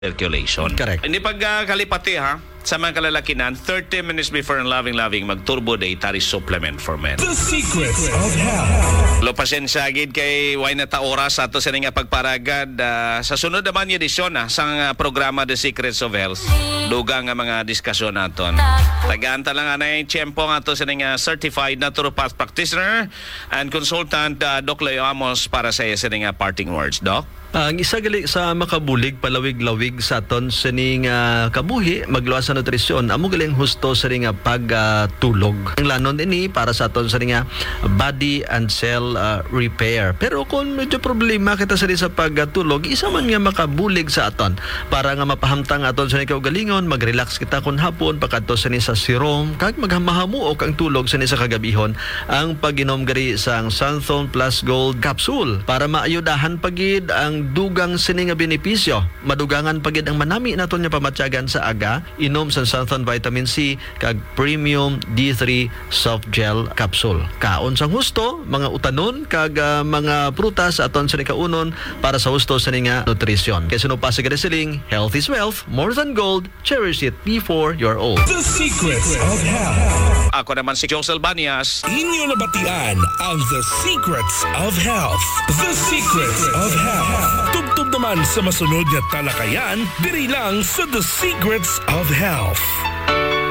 circulation. Correct. Hindi pagkalipati ha, sa mga kalalakinan, 30 minutes before ang loving, mag-turbo dietary supplement for men. The Secrets of Health. Lo pasensya gid kay way na ta oras ato sa nga pagparagad sa sunod naman yung edisyon sa programa The Secrets of Health. Dugang nga mga diskusyon naton. Tagaanta lang na yung tiyempo nga to sa nga certified naturopath practitioner and consultant Doc Leo Amos para sa iya sa nga parting words, Doc. Ang isa gali sa makabulig palawig-lawig sa aton sa ning kabuhi magluwas sa nutrisyon amo galing husto sa ning pagtulog. Ang lanon ini para sa aton sa ning body and cell repair. Pero kung medyo problema kita sa pagtulog, isa man nga makabulig sa aton para nga mapahamtang aton sa ning kaugalingon, mag-relax kita kun hapon pagadto sa ni sa serum kag maghamahamuok ang tulog sa ni sa kagabihon ang pag-inom gari sang Sunthorn Plus Gold capsule para maayudahan pagid ang dugang sini nga benepisyo. Madugangan pagid ang manami naton nga pamatyagan sa aga, inom sa Sunthorn Vitamin C kag Premium D3 Soft Gel Capsule. Kaon sang husto, mga utanon kag mga prutas aton sa kaunon para sa husto sa nga nutrisyon. Kay suno pa sa siling, health is wealth, more than gold, cherish it before you're old. The Secrets of Health. Ako naman si Josel Banias. Inyo nabatian ang The Secrets of Health. The Secrets of Health. Tubtub naman sa masunod na talakayan, diri lang sa The Secrets of Health.